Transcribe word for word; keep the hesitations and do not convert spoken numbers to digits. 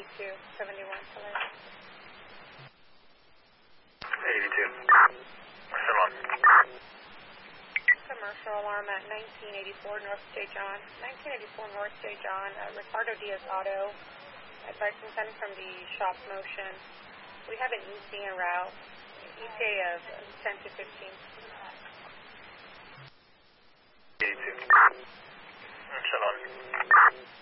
eighty-two, seventy-one, Salerno. eighty-two. Still on. Commercial alarm at nineteen eighty-four North J. John. nineteen eighty-four North J. John, uh, Ricardo Diaz Auto. Advice and send from the shop motion. We have an E T A en route. E T A of ten to fifteen. eighty-two. Still on.